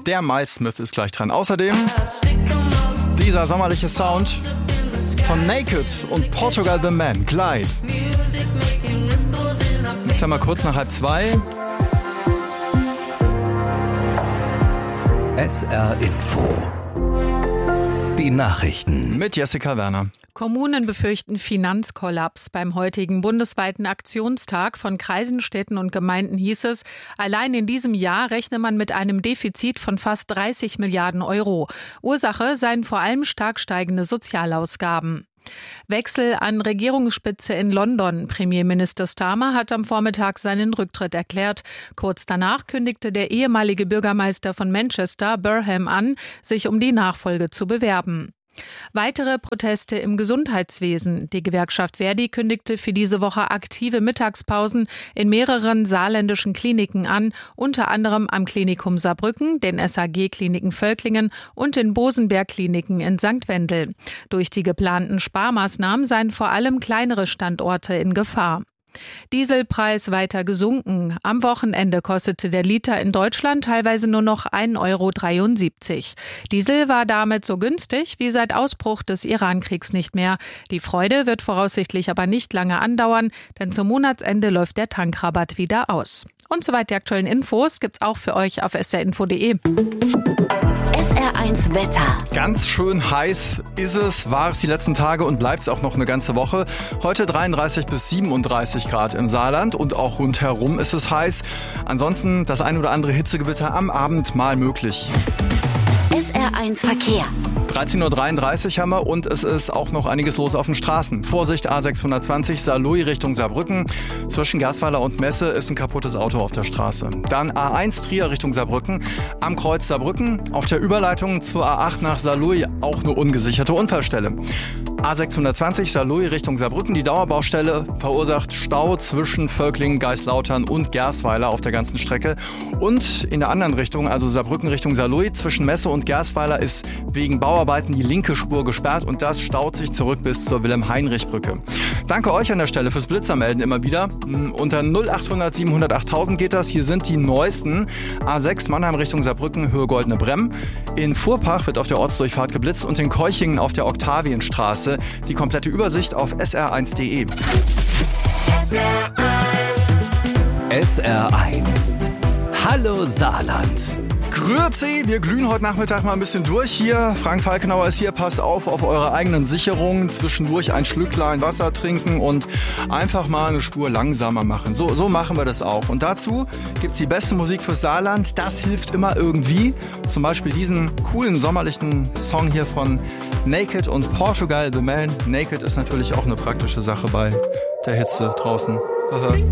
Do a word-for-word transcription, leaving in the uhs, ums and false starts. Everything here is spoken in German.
Der Miles Smith ist gleich dran. Außerdem dieser sommerliche Sound von Naked und Portugal the Man, Glide. Jetzt haben wir kurz nach halb zwei. S R Info. Die Nachrichten. Mit Jessica Werner. Kommunen befürchten Finanzkollaps. Beim heutigen bundesweiten Aktionstag von Kreisen, Städten und Gemeinden hieß es, allein in diesem Jahr rechne man mit einem Defizit von fast dreißig Milliarden Euro. Ursache seien vor allem stark steigende Sozialausgaben. Wechsel an Regierungsspitze in London. Premierminister Starmer hat am Vormittag seinen Rücktritt erklärt. Kurz danach kündigte der ehemalige Bürgermeister von Manchester, Burham, an, sich um die Nachfolge zu bewerben. Weitere Proteste im Gesundheitswesen. Die Gewerkschaft Verdi kündigte für diese Woche aktive Mittagspausen in mehreren saarländischen Kliniken an, unter anderem am Klinikum Saarbrücken, den S A G-Kliniken Völklingen und den Bosenberg-Kliniken in Sankt Wendel. Durch die geplanten Sparmaßnahmen seien vor allem kleinere Standorte in Gefahr. Dieselpreis weiter gesunken. Am Wochenende kostete der Liter in Deutschland teilweise nur noch ein Euro dreiundsiebzig. Diesel war damit so günstig wie seit Ausbruch des Iran-Kriegs nicht mehr. Die Freude wird voraussichtlich aber nicht lange andauern, denn zum Monatsende läuft der Tankrabatt wieder aus. Und soweit die aktuellen Infos gibt's auch für euch auf s r info punkt d e. S R eins Wetter. Ganz schön heiß ist es, war es die letzten Tage und bleibt es auch noch eine ganze Woche. Heute dreiunddreißig bis siebenunddreißig Grad im Saarland und auch rundherum ist es heiß. Ansonsten das ein oder andere Hitzegewitter am Abend mal möglich. S R eins Verkehr. dreizehn Uhr dreiunddreißig haben wir und es ist auch noch einiges los auf den Straßen. Vorsicht, A sechshundertzwanzig Saarlouis Richtung Saarbrücken. Zwischen Gersweiler und Messe ist ein kaputtes Auto auf der Straße. Dann A eins Trier Richtung Saarbrücken. Am Kreuz Saarbrücken. Auf der Überleitung zur A acht nach Saarlouis auch eine ungesicherte Unfallstelle. A sechshundertzwanzig Saarlouis Richtung Saarbrücken. Die Dauerbaustelle verursacht Stau zwischen Völklingen, Geislautern und Gersweiler auf der ganzen Strecke. Und in der anderen Richtung, also Saarbrücken Richtung Saarlouis, zwischen Messe und Gersweiler ist wegen Bauarbeiten die linke Spur gesperrt und das staut sich zurück bis zur Wilhelm-Heinrich-Brücke. Danke euch an der Stelle fürs Blitzermelden immer wieder. Unter null achthundert siebenhundert achttausend geht das. Hier sind die neuesten. A sechs Mannheim Richtung Saarbrücken, Höhe Goldene Bremm. In Fuhrpach wird auf der Ortsdurchfahrt geblitzt und in Keuchingen auf der Oktavienstraße. Die komplette Übersicht auf s r eins punkt d e. S R eins. Hallo Saarland. Grüezi, wir glühen heute Nachmittag mal ein bisschen durch hier. Frank Falkenauer ist hier, passt auf auf eure eigenen Sicherungen. Zwischendurch ein Schlücklein Wasser trinken und einfach mal eine Spur langsamer machen. So, so machen wir das auch. Und dazu gibt's die beste Musik fürs Saarland. Das hilft immer irgendwie. Zum Beispiel diesen coolen sommerlichen Song hier von Naked und Portugal the Man. Naked ist natürlich auch eine praktische Sache bei der Hitze draußen.